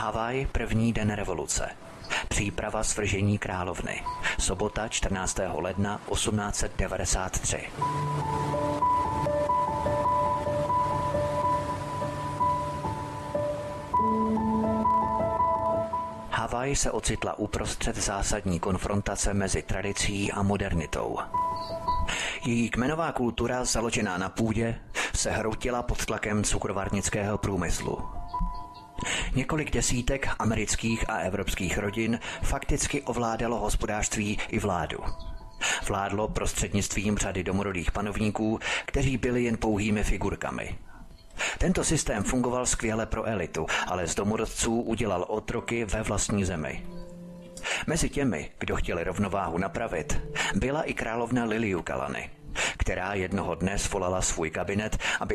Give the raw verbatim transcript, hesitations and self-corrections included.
Havaj, první den revoluce. Příprava svržení královny. Sobota čtrnáctého ledna osmnáct set devadesát tři. Havaj se ocitla uprostřed zásadní konfrontace mezi tradicí a modernitou. Její kmenová kultura, založená na půdě, se hroutila pod tlakem cukrovarnického průmyslu. Několik desítek amerických a evropských rodin fakticky ovládalo hospodářství i vládu. Vládlo prostřednictvím řady domorodých panovníků, kteří byli jen pouhými figurkami. Tento systém fungoval skvěle pro elitu, ale z domorodců udělal otroky ve vlastní zemi. Mezi těmi, kdo chtěli rovnováhu napravit, byla i královna Liliuokalani, která jednoho dne svolala svůj kabinet, aby